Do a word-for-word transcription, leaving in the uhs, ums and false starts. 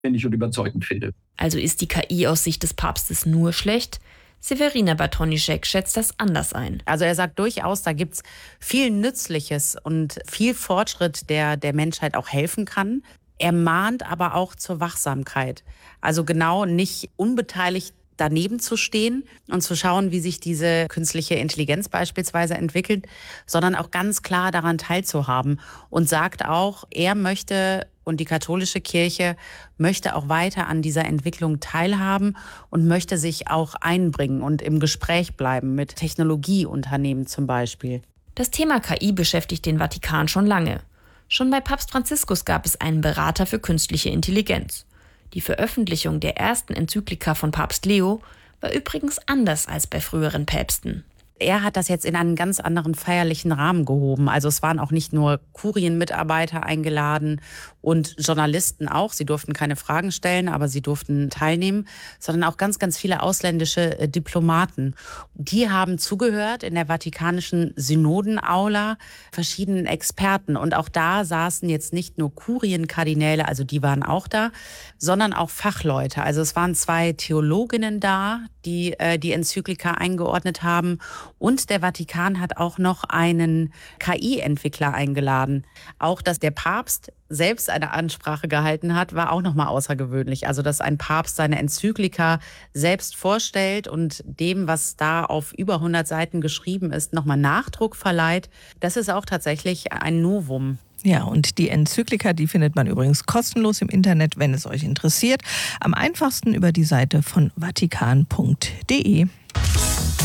und überzeugend finde. Also ist die K I aus Sicht des Papstes nur schlecht? Severina Bartonischek schätzt das anders ein. Also er sagt durchaus, da gibt es viel Nützliches und viel Fortschritt, der der Menschheit auch helfen kann. Er mahnt aber auch zur Wachsamkeit. Also genau nicht unbeteiligt daneben zu stehen und zu schauen, wie sich diese künstliche Intelligenz beispielsweise entwickelt, sondern auch ganz klar daran teilzuhaben und sagt auch, er möchte und die katholische Kirche möchte auch weiter an dieser Entwicklung teilhaben und möchte sich auch einbringen und im Gespräch bleiben mit Technologieunternehmen zum Beispiel. Das Thema K I beschäftigt den Vatikan schon lange. Schon bei Papst Franziskus gab es einen Berater für künstliche Intelligenz. Die Veröffentlichung der ersten Enzyklika von Papst Leo war übrigens anders als bei früheren Päpsten. Er hat das jetzt in einen ganz anderen feierlichen Rahmen gehoben. Also es waren auch nicht nur Kurienmitarbeiter eingeladen und Journalisten auch. Sie durften keine Fragen stellen, aber sie durften teilnehmen, sondern auch ganz, ganz viele ausländische Diplomaten. Die haben zugehört in der Vatikanischen Synodenaula verschiedenen Experten. Und auch da saßen jetzt nicht nur Kurienkardinäle, also die waren auch da, sondern auch Fachleute. Also es waren zwei Theologinnen da, die äh, die Enzyklika eingeordnet haben. Und der Vatikan hat auch noch einen K I-Entwickler eingeladen. Auch, dass der Papst selbst eine Ansprache gehalten hat, war auch nochmal außergewöhnlich. Also, dass ein Papst seine Enzyklika selbst vorstellt und dem, was da auf über hundert Seiten geschrieben ist, nochmal Nachdruck verleiht. Das ist auch tatsächlich ein Novum. Ja, und die Enzyklika, die findet man übrigens kostenlos im Internet, wenn es euch interessiert. Am einfachsten über die Seite von vatikan punkt de.